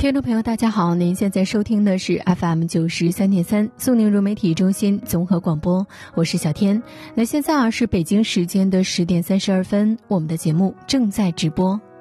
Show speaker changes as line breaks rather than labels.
听众朋友大家好，您现在收听的是 FM93.3 苏宁融媒体中心综合广播，我是小天。那现在是北京时间的10点32分，我们的节目正在直播。